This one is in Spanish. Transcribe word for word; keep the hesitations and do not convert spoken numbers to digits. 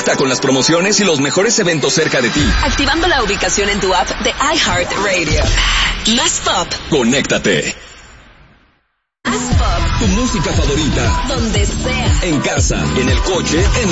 Conecta con las promociones y los mejores eventos cerca de ti. Activando la ubicación en tu app de iHeartRadio. Más pop. Conéctate. Más pop. Tu música favorita. Donde sea. En casa, en el coche, en